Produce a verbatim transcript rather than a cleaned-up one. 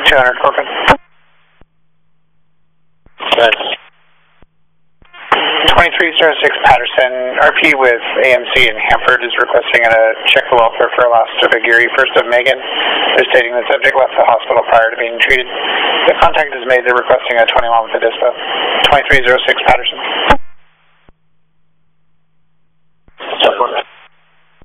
two hundred, Corcoran. Thanks. twenty-three oh six Patterson, R P with A M C in Hanford is requesting a check the welfare for loss of Aguirre, first of Megan. They're stating the subject left the hospital prior to being treated. The contact is made, they're requesting a twenty-one with the dispo. twenty-three oh six Patterson.